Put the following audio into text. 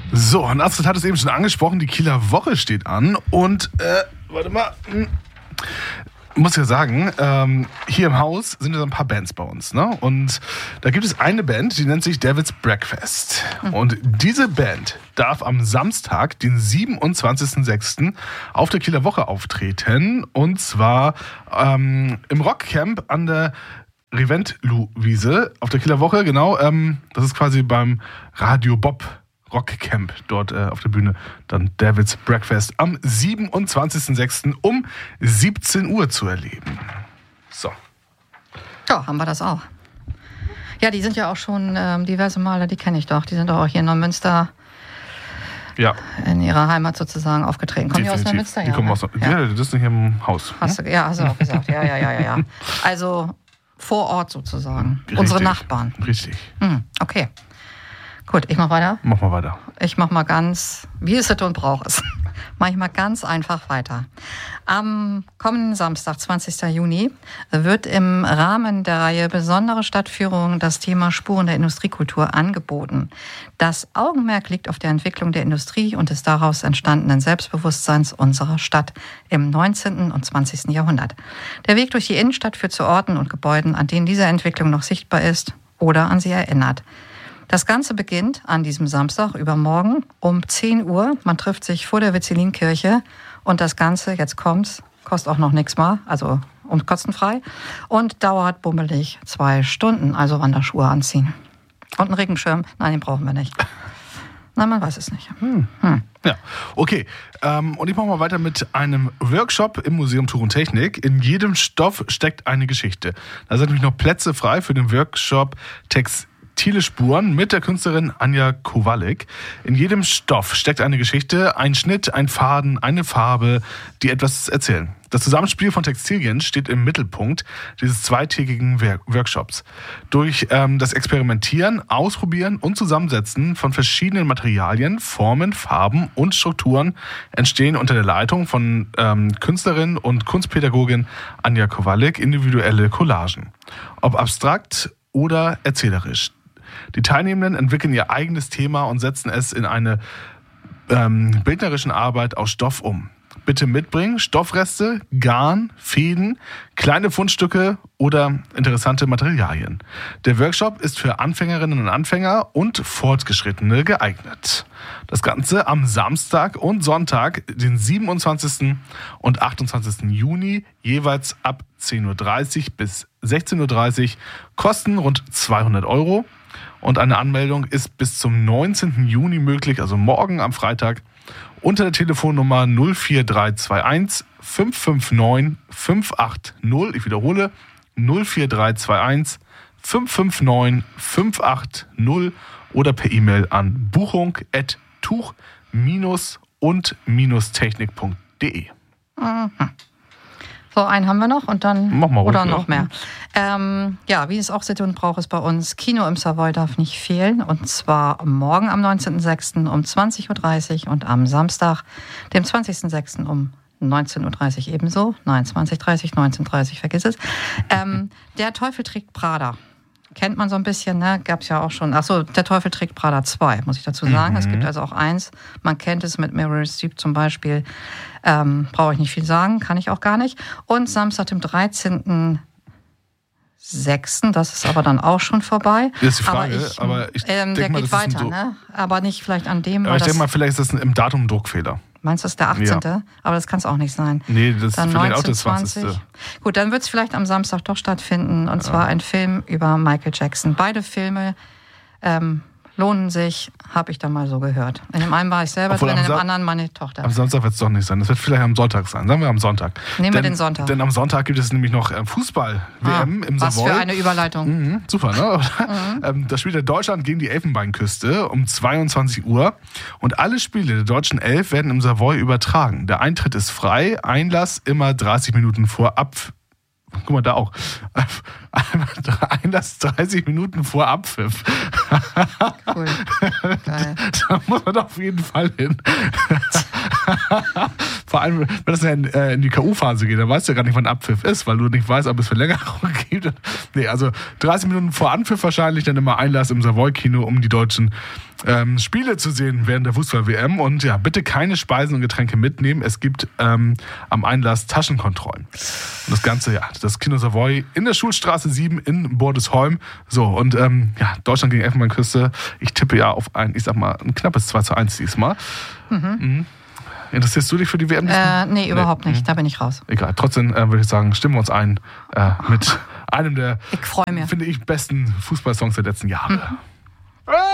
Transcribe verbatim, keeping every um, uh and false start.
So, und Astrid hat es eben schon angesprochen, die Kieler Woche steht an und, äh, warte mal, hm. muss ja sagen, ähm, hier im Haus sind ja ein paar Bands bei uns, ne? Und da gibt es eine Band, die nennt sich Devil's Breakfast. Mhm. Und diese Band darf am Samstag, den siebenundzwanzigsten sechsten auf der Kieler Woche auftreten. Und zwar ähm, im Rockcamp an der Reventlow-Wiese auf der Kieler Woche, genau. Ähm, das ist quasi beim Radio Bob Rockcamp dort äh, auf der Bühne. Dann Devil's Breakfast am siebenundzwanzigsten sechsten um siebzehn Uhr zu erleben. So. Ja, haben wir das auch. Ja, die sind ja auch schon ähm, diverse Male, die kenne ich doch. Die sind doch auch hier in Neumünster ja. in ihrer Heimat sozusagen aufgetreten. Kommen die aus Neumünster? Die ja, kommen aus Neumünster. Ja. ja, das ist hier im Haus. Hast du, ja, hast du auch gesagt. Ja, ja, ja, ja, ja. Also vor Ort sozusagen. Richtig. Unsere Nachbarn. Richtig. Hm, okay. Gut, ich mach weiter. Mach mal weiter. Ich mach mal ganz, wie es ist und braucht es. Mach ich mal ganz einfach weiter. Am kommenden Samstag, zwanzigsten Juni, wird im Rahmen der Reihe Besondere Stadtführungen das Thema Spuren der Industriekultur angeboten. Das Augenmerk liegt auf der Entwicklung der Industrie und des daraus entstandenen Selbstbewusstseins unserer Stadt im neunzehnten und zwanzigsten Jahrhundert. Der Weg durch die Innenstadt führt zu Orten und Gebäuden, an denen diese Entwicklung noch sichtbar ist oder an sie erinnert. Das Ganze beginnt an diesem Samstag übermorgen um zehn Uhr. Man trifft sich vor der Witzelin-Kirche und das Ganze, jetzt kommt's, kostet auch noch nichts mal, also und kostenfrei und dauert bummelig zwei Stunden, also Wanderschuhe anziehen. Und einen Regenschirm, nein, den brauchen wir nicht. Nein, man weiß es nicht. Hm. Hm. Ja, okay. Ähm, und ich mache mal weiter mit einem Workshop im Museum Tuch und Technik. In jedem Stoff steckt eine Geschichte. Da sind nämlich noch Plätze frei für den Workshop Text Textile Spuren mit der Künstlerin Anja Kowalik. In jedem Stoff steckt eine Geschichte, ein Schnitt, ein Faden, eine Farbe, die etwas erzählen. Das Zusammenspiel von Textilien steht im Mittelpunkt dieses zweitägigen Workshops. Durch ähm, das Experimentieren, Ausprobieren und Zusammensetzen von verschiedenen Materialien, Formen, Farben und Strukturen entstehen unter der Leitung von ähm, Künstlerin und Kunstpädagogin Anja Kowalik individuelle Collagen. Ob abstrakt oder erzählerisch. Die Teilnehmenden entwickeln ihr eigenes Thema und setzen es in eine ähm, bildnerischen Arbeit aus Stoff um. Bitte mitbringen Stoffreste, Garn, Fäden, kleine Fundstücke oder interessante Materialien. Der Workshop ist für Anfängerinnen und Anfänger und Fortgeschrittene geeignet. Das Ganze am Samstag und Sonntag, den siebenundzwanzigsten und achtundzwanzigsten Juni, jeweils ab zehn Uhr dreißig bis sechzehn Uhr dreißig, kosten rund zweihundert Euro. Und eine Anmeldung ist bis zum neunzehnten Juni möglich, also morgen am Freitag, unter der Telefonnummer null vier drei zwei eins fünf fünf neun fünf acht null. Ich wiederhole, null vier drei zwei eins fünf fünf neun fünf acht null oder per E-Mail an buchung at tuch und technik punkt de. Mhm. So, einen haben wir noch und dann Mach mal ruhig, oder noch ja. mehr. Ähm, ja, wie es auch Sitte und Brauch ist bei uns, Kino im Savoy darf nicht fehlen. Und zwar morgen am neunzehnten sechsten um zwanzig Uhr dreißig und am Samstag, dem zwanzigsten sechsten um neunzehn Uhr dreißig ebenso. Nein, zwanzig Uhr dreißig, neunzehn Uhr dreißig, vergiss es. Ähm, der Teufel trägt Prada. Kennt man so ein bisschen, ne? Gab es ja auch schon. Achso, der Teufel trägt Prada zwei, muss ich dazu sagen. Mhm. Es gibt also auch eins. Man kennt es mit Meryl Streep zum Beispiel. Ähm, brauche ich nicht viel sagen, kann ich auch gar nicht. Und Samstag, dem dreizehnten sechsten Das ist aber dann auch schon vorbei. Das ist die Frage, aber ich, aber ich ähm, denke der mal, geht das ist weiter, ein ne? Aber nicht vielleicht an dem. Aber ich das, denke mal, vielleicht ist das im Datum ein Druckfehler. Meinst du, das ist der achtzehnte Ja. Aber das kann es auch nicht sein. Nee, das dann ist vielleicht auch neunzehn, der zwanzigste zwanzig Gut, dann wird es vielleicht am Samstag doch stattfinden. Und zwar ein Film über Michael Jackson. Beide Filme ähm, lohnen sich, habe ich da mal so gehört. In dem einen war ich selber Obwohl drin, in dem Sa- anderen meine Tochter. Am Samstag wird es doch nicht sein. Das wird vielleicht am Sonntag sein. Sagen wir am Sonntag. Nehmen denn, wir den Sonntag. Denn am Sonntag gibt es nämlich noch Fußball-W M ah, im was Savoy. für eine Überleitung. Mhm, super, ne? Mhm. Das spielt ja Deutschland gegen die Elfenbeinküste um zweiundzwanzig Uhr. Und alle Spiele der deutschen Elf werden im Savoy übertragen. Der Eintritt ist frei. Einlass immer dreißig Minuten vor Abpfiff. Guck mal, da auch. Einlass dreißig Minuten vor Abpfiff. Cool. Geil. Da muss man auf jeden Fall hin. Vor allem, wenn das in, äh, in die K U-Phase geht, dann weißt du ja gar nicht, wann Abpfiff ist, weil du nicht weißt, ob es Verlängerung gibt. Nee, also dreißig Minuten vor Anpfiff wahrscheinlich dann immer Einlass im Savoy-Kino, um die deutschen ähm, Spiele zu sehen während der Fußball-W M. Und ja, bitte keine Speisen und Getränke mitnehmen. Es gibt ähm, am Einlass Taschenkontrollen. Und das Ganze, ja, das Kino Savoy in der Schulstraße sieben in Bordesholm. So, und ähm, ja, Deutschland gegen Elfenbeinküste. Ich tippe ja auf ein, ich sag mal, ein knappes zwei zu eins diesmal. Mhm. Mhm. Interessierst du dich für die W M? Äh, nee, überhaupt nee. nicht. Da bin ich raus. Egal. Trotzdem äh, würde ich sagen, stimmen wir uns ein äh, mit einem der, ich freu mich. finde ich, besten Fußballsongs der letzten Jahre. Mhm.